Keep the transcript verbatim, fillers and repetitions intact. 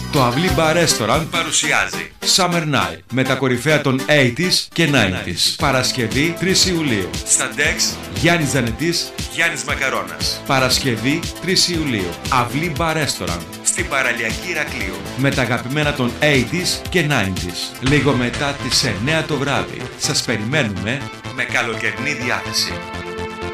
Το Αυλή Bar Restaurant παρουσιάζει Summer Night με τα κορυφαία των ογδόντα και ενενήντα. Παρασκευή τρεις Ιουλίου. Στα Ντεξ Γιάννης Ζανετής, Γιάννης Μακαρώνας. Παρασκευή τρεις Ιουλίου. Αυλή Bar Restaurant στην παραλιακή Ηρακλείου. Με τα αγαπημένα των ογδόντα και ενενήντα. Λίγο μετά τις εννιά το βράδυ. Σας περιμένουμε με καλοκαιρινή διάθεση.